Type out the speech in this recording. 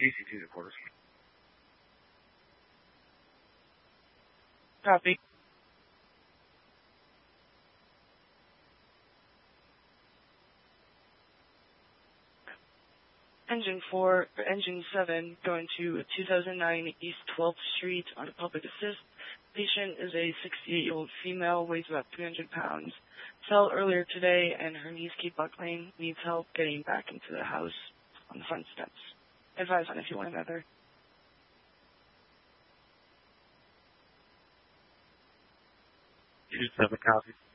ACT reporters. Copy. Engine 7, going to 2009 East 12th Street on a public assist. Patient is a 68-year-old female, weighs about 300 pounds. Fell earlier today and her knees keep buckling. Needs help getting back into the house on the front steps. Advise on if you want another. You just have a copy.